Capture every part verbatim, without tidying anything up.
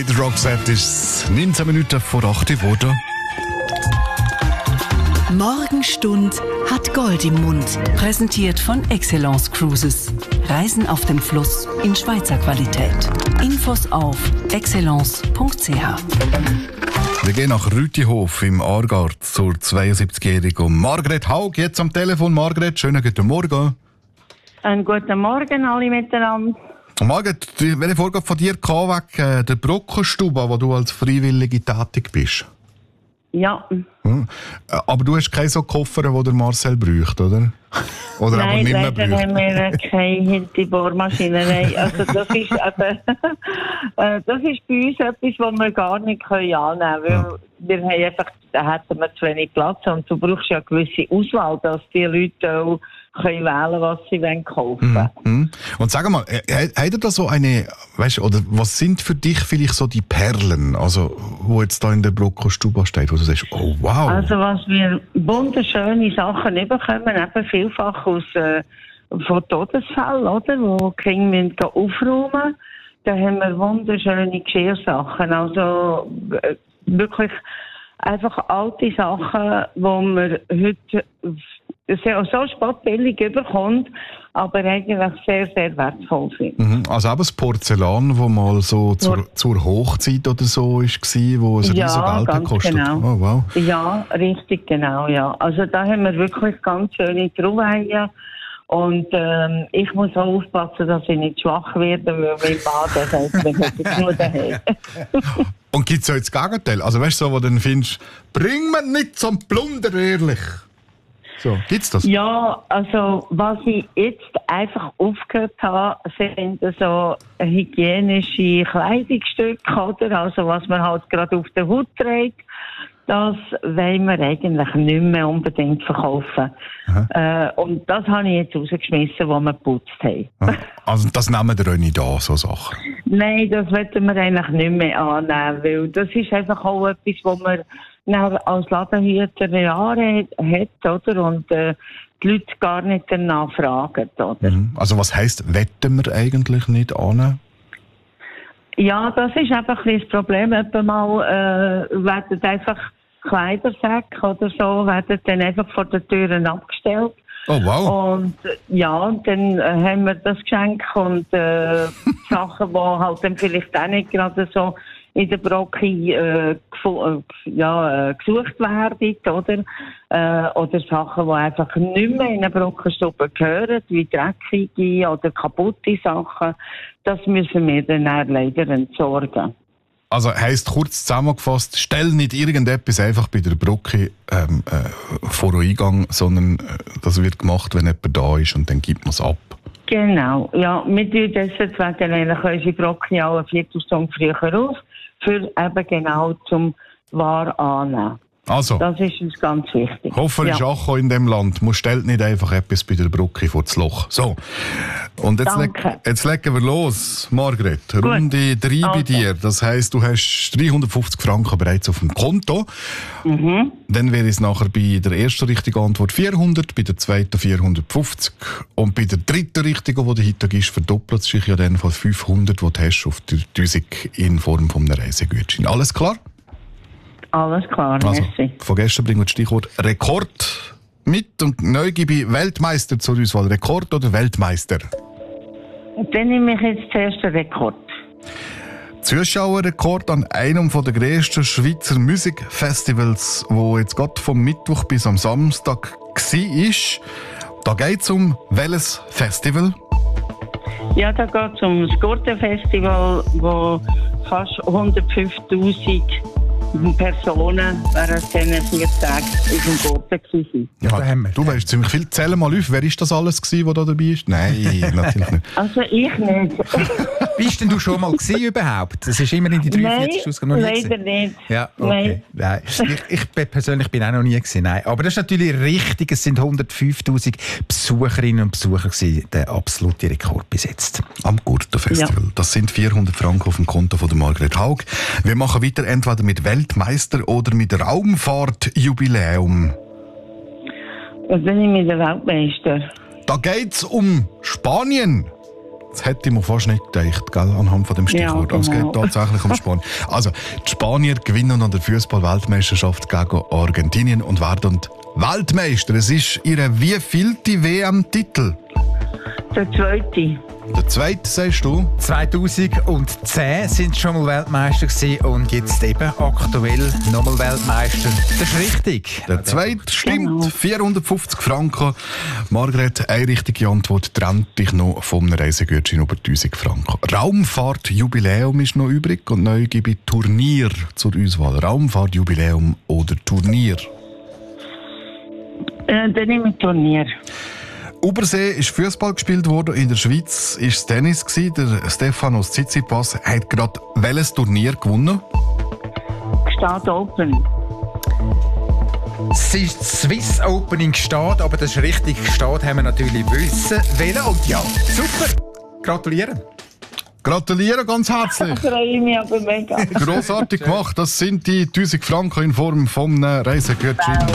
mit Roxette ist neunzehn Minuten vor acht geworden. Morgenstund hat Gold im Mund. Präsentiert von Excellence Cruises. Reisen auf dem Fluss in Schweizer Qualität. Infos auf excellence punkt c h. Wir gehen nach Rütihof im Aargau zur zweiundsiebzigjährigen Margret Haug. Jetzt am Telefon. Margret, schönen guten Morgen. Einen guten Morgen alle miteinander. Margret, welche Vorgabe von dir kam wegen äh, der Brockenstube, wo du als Freiwillige tätig bist? Ja. Hm. Aber du hast keinen so Koffer, den der Marcel braucht, oder? Oder Nein, aber nicht mehr leider braucht? haben wir keine Hinterbohrmaschine. Nein, also das ist eben, äh, das ist bei uns etwas, was wir gar nicht können annehmen können. Ja. Weil wir haben einfach, da hätten wir zu wenig Platz und du brauchst ja eine gewisse Auswahl, dass die Leute auch können wählen, was sie kaufen wollen. Mhm. Und sag mal, hat ihr da so eine, weißt, oder was sind für dich vielleicht so die Perlen, also wo jetzt da in der Brockenstube steht, wo du sagst, oh wow. Also was wir wunderschöne Sachen bekommen, eben vielfach aus äh, von Todesfällen, oder, wo die Kinder müssen aufräumen müssen. Da haben wir wunderschöne Geschirrsachen, also äh, wirklich einfach alte Sachen, die man heute so spottbillig überkommt, aber eigentlich sehr, sehr wertvoll sind. Mhm. Also eben das Porzellan, das mal so zur, zur Hochzeit oder so war, wo es ja, riesen Geld ganz gekostet hat. Genau. Oh, wow. Ja, richtig, genau, ja. Also da haben wir wirklich ganz schöne Trauweihen. Und ähm, ich muss auch aufpassen, dass ich nicht schwach werde, weil mein Mann, das heißt, wir hätten nur daheim. Und gibt es auch das Gegenteil? Also weißt du, so, wo du dann findest, bring mir nicht zum Plunder, ehrlich. So, gibt's das? Ja, also was ich jetzt einfach aufgehört habe, sind so hygienische Kleidungsstücke, oder? Also was man halt gerade auf der Haut trägt. Das wollen wir eigentlich nicht mehr unbedingt verkaufen. Äh, und das habe ich jetzt rausgeschmissen, wo wir geputzt haben. Also das nehmen wir auch nicht an, so Sachen? Nein, das wollen wir eigentlich nicht mehr annehmen, weil das ist einfach auch etwas, was man als Ladenhüter Jahre hat, oder? Und äh, die Leute gar nicht danach fragen, oder? Mhm. Also was heisst, wetten wir eigentlich nicht annehmen? Ja, das ist einfach ein das Problem. Etwa mal äh, werden einfach Kleidersäcke oder so werden dann einfach vor den Türen abgestellt. Oh wow. Und ja, und dann äh, haben wir das Geschenk und äh, Sachen, die halt dann vielleicht auch nicht gerade so in der Brocke äh, gefu- äh, ja, äh, gesucht werden, oder? Äh, oder Sachen, die einfach nicht mehr in eine Brockenstube gehören, wie dreckige oder kaputte Sachen. Das müssen wir dann auch leider entsorgen. Also heisst kurz zusammengefasst, stell nicht irgendetwas einfach bei der Brocke ähm, äh, vor den Eingang, sondern äh, das wird gemacht, wenn jemand da ist und dann gibt man es ab. Genau, ja, wir tun deswegen eigentlich unsere Brocke auch eine Viertelstunde früher auf, für eben genau zum Ware annehmen. Also, das ist uns ganz wichtig. Hoffen ist ja. auch in dem Land. Man stellt nicht einfach etwas bei der Brocke vor das Loch. So, und jetzt, leg, jetzt legen wir los, Margret. Gut. Runde drei bei dir. Das heisst, du hast dreihundertfünfzig Franken bereits auf dem Konto. Mhm. Dann wäre es nachher bei der ersten richtigen Antwort vierhundert, bei der zweiten vierhundertfünfzig und bei der dritten richtigen, die dahinter ist, verdoppelt sich ja dann von fünfhundert, die du hast auf die tausend in Form von einem Reisegutschein. Alles klar? Alles klar, also, merci. Von gestern bringen wir das Stichwort Rekord mit und neu gebe ich Weltmeister zur Auswahl. Rekord oder Weltmeister? Dann nehme ich jetzt zuerst den Rekord. Zuschauerrekord an einem der grössten Schweizer Musikfestivals, wo jetzt gerade vom Mittwoch bis am Samstag war. Da geht es um welches Festival? Ja, da geht es um das Gurtenfestival, wo fast hundertfünftausend Personen während diesen vier Tagen auf dem Gurten waren. Ja, da haben wir. Du weißt ziemlich viel. Zähl mal auf, wer ist das alles gewesen, der da dabei ist? Nein, natürlich nicht. Also ich nicht. Bist denn du schon mal gewesen überhaupt? Das ist immer in die dreiundvierzig Ausgabe noch nie leider nicht. Ja, okay. Nein. Nein. Ich, ich persönlich bin auch noch nie gewesen. Nein. Aber das ist natürlich richtig. Es sind hundertfünftausend Besucherinnen und Besucher gewesen. Der absolute Rekord bis jetzt. Am Gurtenfestival. Ja. Das sind vierhundert Franken auf dem Konto von der Margret Haug. Wir machen weiter entweder mit Weltmeister oder mit Raumfahrtjubiläum. Was bin ich mit der Weltmeister? Da geht's um Spanien. Das hätte man fast nicht gedacht, gell, anhand von dem Stichwort. Ja, Aber es genau. geht tatsächlich um Spanien. Also, die Spanier gewinnen an der Fußball-Weltmeisterschaft gegen Argentinien und werden Weltmeister. Es ist ihre wievielte W M-Titel? Der zweite. Der zweite, sagst du? zweitausendzehn sind sie schon mal Weltmeister gewesen und jetzt eben aktuell nochmal Weltmeister. Das ist richtig. Der zweite stimmt. Genau. vierhundertfünfzig Franken. Margret, eine richtige Antwort trennt dich noch vom Reisegutschein über tausend Franken. Raumfahrtjubiläum ist noch übrig und neu gebe ich Turnier zur Auswahl. Raumfahrtjubiläum oder Turnier? Äh, dann nehme ich Turnier. Obersee ist Fußball gespielt worden, in der Schweiz ist es Tennis gewesen. Der Stefanos Tsitsipas hat gerade welches Turnier gewonnen? Start Open. Es ist Swiss Open in Gstaad, aber das ist richtig. Gstaad haben wir natürlich wissen wollen. Und ja, super. Gratulieren. Gratuliere ganz herzlich. Ich freue mich aber mega. Grossartig gemacht. Das sind die tausend Franken in Form von einem Reisegutschein.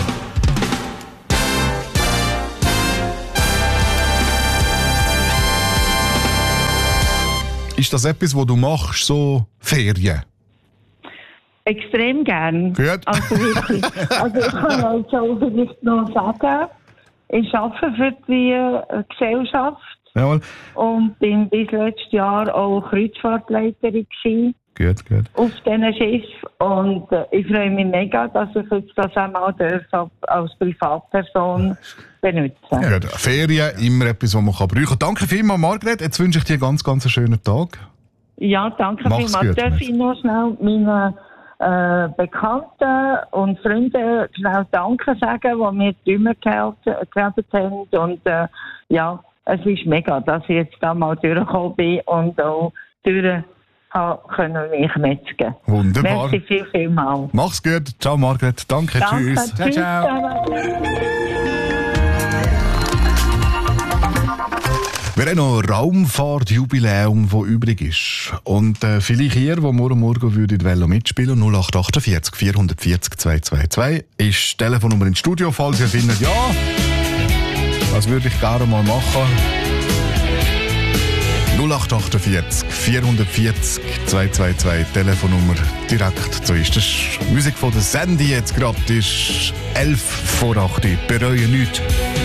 Ist das etwas, was du machst, so Ferien? Extrem gern. Gut. Also wirklich. Also ich kann jetzt auch vielleicht noch sagen, ich arbeite für die äh, Gesellschaft Jawohl. und bin bis letztes Jahr auch Kreuzfahrtleiterin gewesen Gut, gut. auf diesen Schiff. Und äh, ich freue mich mega, dass ich jetzt das einmal darf, als Privatperson benutzen. Ja, gut. Ferien, immer etwas, was man kann brauchen kann. Danke vielmals, Margret. Jetzt wünsche ich dir einen ganz, ganz einen schönen Tag. Ja, danke Mach's vielmals. gut, Darf Messi. ich noch schnell meinen äh, Bekannten und Freunden schnell Danke sagen, die mir die Dümmer geholfen haben. Und äh, ja, es ist mega, dass ich jetzt da mal durchgekommen bin und auch durch können mich metzgen. Wunderbar. Merci viel, viel mal. Mach's gut. Ciao, Margret. Danke. Danke. Tschüss. Ciao, ciao. Wir haben noch ein Raumfahrtjubiläum, das übrig ist. Und äh, vielleicht hier, wo morgen Morgen würde ich Velo mitspielen, null acht achtundvierzig vierhundertvierzig zweihundertzweiundzwanzig, ist die Telefonnummer ins Studio, falls ihr findet, ja, das würde ich gerne mal machen. null acht achtundvierzig vierhundertvierzig zweihundertzweiundzwanzig, Telefonnummer direkt zu uns. Das ist Musik von der Sandy jetzt gerade, ist elf vor acht. Bereue nichts.